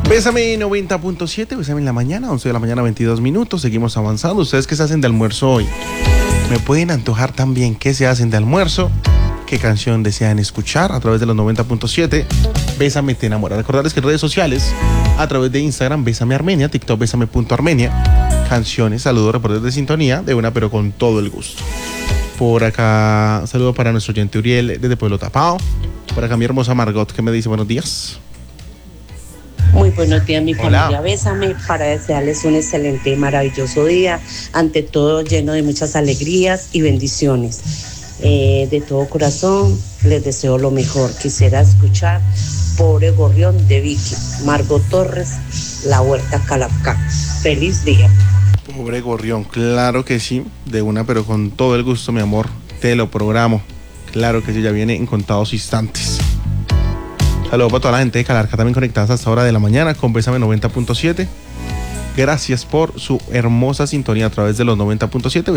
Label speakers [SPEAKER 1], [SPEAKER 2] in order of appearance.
[SPEAKER 1] Bésame 90.7, bésame en la mañana, 11 de la mañana, 22 minutos. Seguimos avanzando. ¿Ustedes qué se hacen de almuerzo hoy? Me pueden antojar también qué se hacen de almuerzo, qué canción desean escuchar a través de los 90.7. Bésame te enamora. Recordarles que en redes sociales, a través de Instagram, Bésame Armenia, TikTok, bésame.armenia. Canciones, saludos, reportes de sintonía, de una pero con todo el gusto. Por acá, saludo para nuestro oyente Uriel desde Pueblo Tapao. Por acá mi hermosa Margot que me dice buenos días.
[SPEAKER 2] Muy buenos días, mi
[SPEAKER 1] Hola.
[SPEAKER 2] familia. Bésame para desearles un excelente y maravilloso día. Ante todo, lleno de muchas alegrías y bendiciones. De todo corazón, les deseo lo mejor. Quisiera escuchar Pobre Gorrión de Vicky, Margot Torres, La Huerta Calafcá. Feliz día.
[SPEAKER 1] Pobre Gorrión, claro que sí, de una pero con todo el gusto, mi amor. Te lo programo. Claro que sí, ya viene en contados instantes. Saludos para toda la gente de Calarca también conectadas a esta hora de la mañana con Bésame 90.7. Gracias por su hermosa sintonía a través de los 90.7.